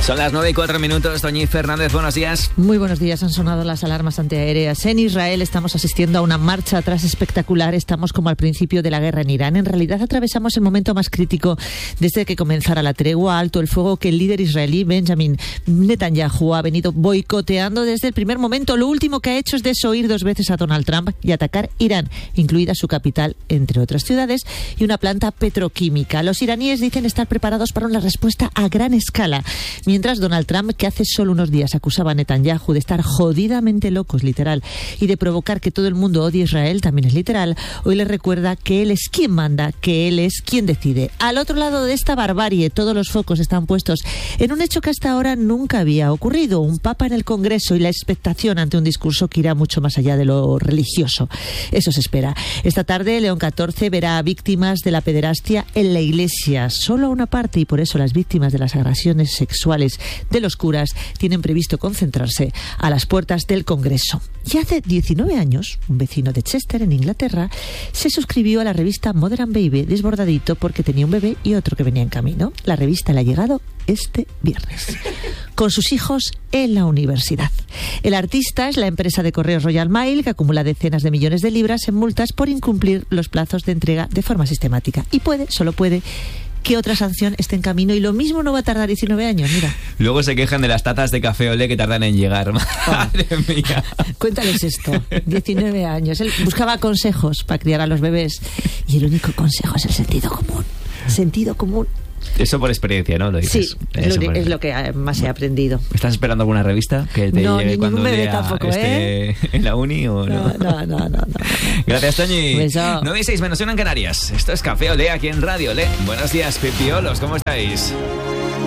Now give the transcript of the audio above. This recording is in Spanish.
Son las 9:04. Toñi Fernández, buenos días. Muy buenos días. Han sonado las alarmas antiaéreas. En Israel estamos asistiendo a una marcha atrás espectacular. Estamos como al principio de la guerra en Irán. En realidad atravesamos el momento más crítico desde que comenzara la tregua, alto el fuego, que el líder israelí Benjamin Netanyahu ha venido boicoteando desde el primer momento. Lo último que ha hecho es desoír 2 veces a Donald Trump y atacar Irán, incluida su capital, entre otras ciudades, y una planta petroquímica. Los iraníes dicen estar preparados para una respuesta a gran escala. Mientras Donald Trump, que hace solo unos días acusaba a Netanyahu de estar jodidamente locos, literal, y de provocar que todo el mundo odie a Israel, también es literal, hoy le recuerda que él es quien manda, que él es quien decide. Al otro lado de esta barbarie, todos los focos están puestos en un hecho que hasta ahora nunca había ocurrido: un papa en el Congreso y la expectación ante un discurso que irá mucho más allá de lo religioso. Eso se espera. Esta tarde, León XIV verá a víctimas de la pederastia en la Iglesia, solo a una parte, y por eso las víctimas de las agresiones sexuales de los curas tienen previsto concentrarse a las puertas del Congreso. Y hace 19 años, un vecino de Chester, en Inglaterra, se suscribió a la revista Modern Baby, desbordadito porque tenía un bebé y otro que venía en camino. La revista le ha llegado este viernes, con sus hijos en la universidad. El artista es la empresa de correos Royal Mail, que acumula decenas de millones de libras en multas por incumplir los plazos de entrega de forma sistemática. Y solo puede, que otra sanción esté en camino, y lo mismo no va a tardar 19 años, mira. Luego se quejan de las tatas de café olé que tardan en llegar. Madre mía. Cuéntales esto. 19 años. Él buscaba consejos para criar a los bebés y el único consejo es el sentido común. Sentido común. Eso por experiencia, ¿no? Lo dices. Sí, es lo que más he aprendido. ¿Estás esperando alguna revista que te llegue cuando bebé tampoco, esté en la uni o no? No. Gracias, Toñi. Beso. 9:06 menos 1 en Canarias. Esto es Café Olé aquí en Radio Olé. Buenos días, pipiolos, ¿cómo estáis?